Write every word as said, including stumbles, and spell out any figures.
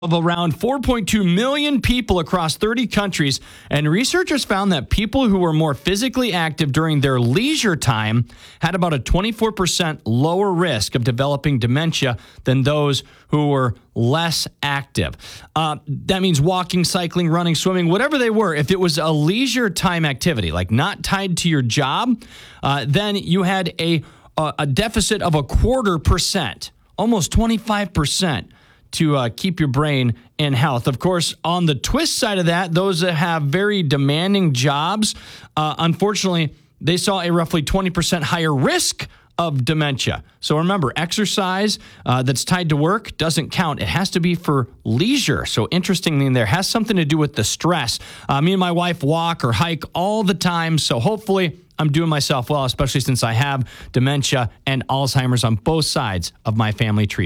Of around four point two million people across thirty countries, and researchers found that people who were more physically active during their leisure time had about a twenty-four percent lower risk of developing dementia than those who were less active. Uh, that means walking, cycling, running, swimming, whatever they were. If it was a leisure time activity, like not tied to your job, uh, then you had a, a, a deficit of a quarter percent, almost twenty-five percent. To uh, keep your brain in health. Of course, on the twist side of that, those that have very demanding jobs, uh, unfortunately, they saw a roughly twenty percent higher risk of dementia. So remember, exercise uh, that's tied to work doesn't count. It has to be for leisure. So interestingly, there has something to do with the stress. Uh, me and my wife walk or hike all the time. So hopefully I'm doing myself well, especially since I have dementia and Alzheimer's on both sides of my family tree.